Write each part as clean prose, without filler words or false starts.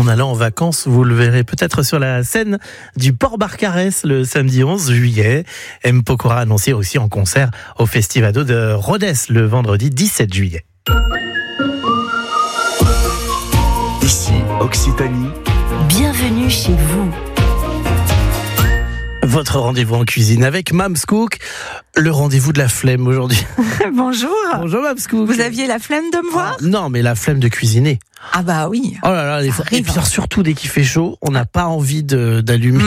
En allant en vacances, vous le verrez peut-être sur la scène du Port Barcarès le samedi 11 juillet. M. Pokora annoncé aussi en concert au Festivado de Rhodes le vendredi 17 juillet. Ici, Occitanie. Bienvenue chez vous. Votre rendez-vous en cuisine avec Mams Cook, le rendez-vous de la flemme aujourd'hui. Bonjour. Bonjour Mams Cook. Vous aviez la flemme de me voir ? Non, mais la flemme de cuisiner. Ah bah oui. Oh là là, et puis surtout dès qu'il fait chaud, on n'a pas envie d'allumer.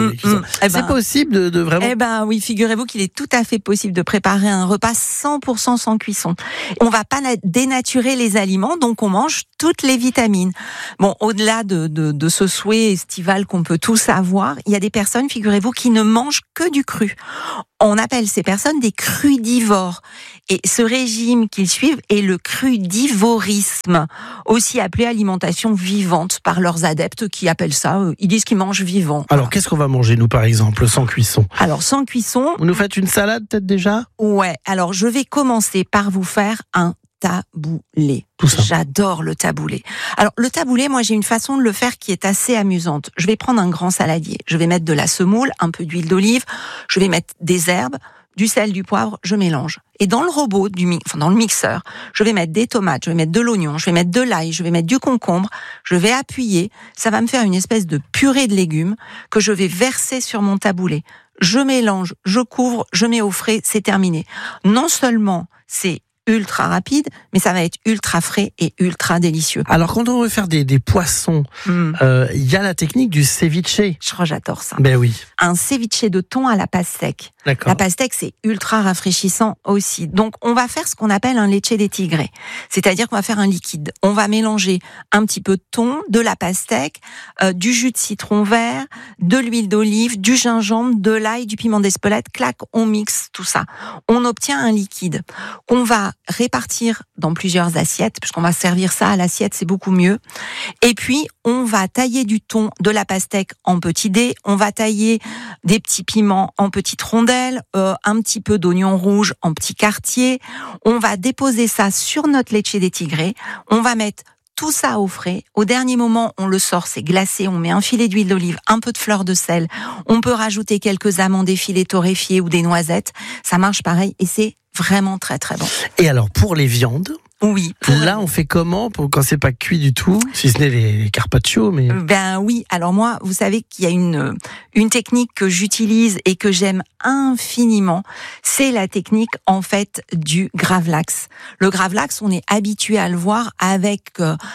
C'est possible de vraiment. Eh ben oui, figurez-vous qu'il est tout à fait possible de préparer un repas 100% sans cuisson. On va pas dénaturer les aliments, donc on mange toutes les vitamines. Bon, au-delà de ce souhait estival qu'on peut tous avoir, il y a des personnes, figurez-vous, qui ne mangent que du cru. On appelle ces personnes des crudivores. Et ce régime qu'ils suivent est le crudivorisme, aussi appelé alimentation vivante par leurs adeptes qui appellent ça, ils disent qu'ils mangent vivant. Alors, qu'est-ce qu'on va manger, nous, par exemple, sans cuisson ? Alors, sans cuisson... Vous nous faites une salade, peut-être, déjà ? Ouais, alors je vais commencer par vous faire un taboulé. Tout ça. J'adore le taboulé. Alors, le taboulé, moi, j'ai une façon de le faire qui est assez amusante. Je vais prendre un grand saladier. Je vais mettre de la semoule, un peu d'huile d'olive. Je vais mettre des herbes, du sel, du poivre. Je mélange. Et dans le robot, dans le mixeur, je vais mettre des tomates, je vais mettre de l'oignon, je vais mettre de l'ail, je vais mettre du concombre. Je vais appuyer. Ça va me faire une espèce de purée de légumes que je vais verser sur mon taboulé. Je mélange, je couvre, je mets au frais. C'est terminé. Non seulement c'est ultra rapide, mais ça va être ultra frais et ultra délicieux. Alors, quand on veut faire des poissons, y a la technique du ceviche. J'adore ça. Ben oui. Un ceviche de thon à la pastèque. D'accord. La pastèque, c'est ultra rafraîchissant aussi. Donc, on va faire ce qu'on appelle un leche de tigre. C'est-à-dire qu'on va faire un liquide. On va mélanger un petit peu de thon, de la pastèque, du jus de citron vert, de l'huile d'olive, du gingembre, de l'ail, du piment d'Espelette. Clac, on mixe tout ça. On obtient un liquide qu'on va répartir dans plusieurs assiettes, puisqu'on va servir ça à l'assiette, c'est beaucoup mieux. Et puis, on va tailler du thon, de la pastèque en petits dés. On va tailler des petits piments en petites rondelles, un petit peu d'oignon rouge en petits quartiers. On va déposer ça sur notre leche de tigre. On va mettre tout ça au frais. Au dernier moment, on le sort, c'est glacé. On met un filet d'huile d'olive, un peu de fleur de sel. On peut rajouter quelques amandes effilées torréfiées ou des noisettes. Ça marche pareil et c'est vraiment très très bon. Et alors, pour les viandes ? Oui. Là, on fait comment quand c'est pas cuit du tout, si ce n'est les carpaccio, mais... Ben oui. Alors moi, vous savez qu'il y a une technique que j'utilise et que j'aime infiniment. C'est la technique, en fait, du gravlax. Le gravlax, on est habitué à le voir avec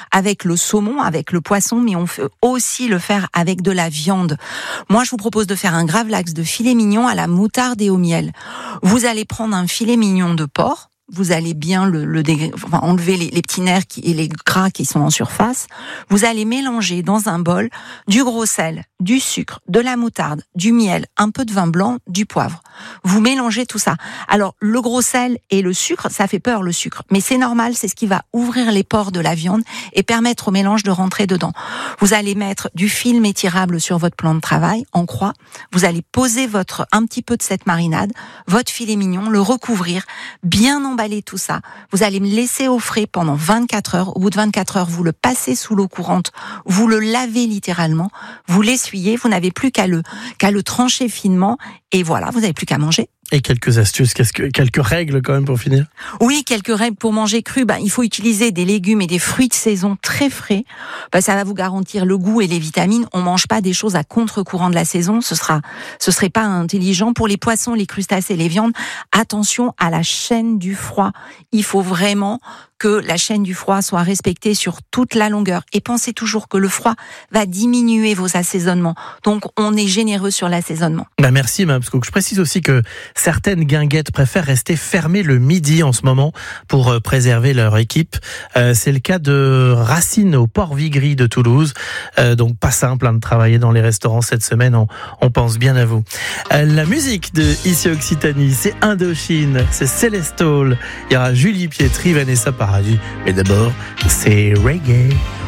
le saumon, avec le poisson, mais on peut aussi le faire avec de la viande. Moi, je vous propose de faire un gravlax de filet mignon à la moutarde et au miel. Vous allez prendre un filet mignon de porc. Vous allez bien enlever les petits nerfs et les gras qui sont en surface. Vous allez mélanger dans un bol du gros sel, du sucre, de la moutarde, du miel, un peu de vin blanc, du poivre. Vous mélangez tout ça. Alors, le gros sel et le sucre, ça fait peur le sucre. Mais c'est normal, c'est ce qui va ouvrir les pores de la viande et permettre au mélange de rentrer dedans. Vous allez mettre du film étirable sur votre plan de travail, en croix. Vous allez poser un petit peu de cette marinade, votre filet mignon, le recouvrir, bien emballer tout ça. Vous allez me laisser au frais pendant 24 heures. Au bout de 24 heures, vous le passez sous l'eau courante, vous le lavez littéralement, vous l'essuyez, vous n'avez plus qu'à le trancher finement et voilà, vous n'avez plus qu'à manger. Et quelques astuces, quelques règles quand même pour finir ? Oui, quelques règles pour manger cru. Il faut utiliser des légumes et des fruits de saison très frais. Ça va vous garantir le goût et les vitamines. On mange pas des choses à contre-courant de la saison. Ce serait pas intelligent. Pour les poissons, les crustacés et les viandes, attention à la chaîne du froid. Il faut vraiment que la chaîne du froid soit respectée sur toute la longueur. Et pensez toujours que le froid va diminuer vos assaisonnements. Donc, on est généreux sur l'assaisonnement. Merci, Mams Cook. Je précise aussi que certaines guinguettes préfèrent rester fermées le midi en ce moment pour préserver leur équipe. C'est le cas de Racine au Port-Vigry de Toulouse. Donc, pas simple de travailler dans les restaurants cette semaine. On pense bien à vous. La musique de Ici Occitanie, c'est Indochine, c'est Célestol. Il y aura Julie Pietri, Vanessa Paradis. Mais d'abord, c'est reggae.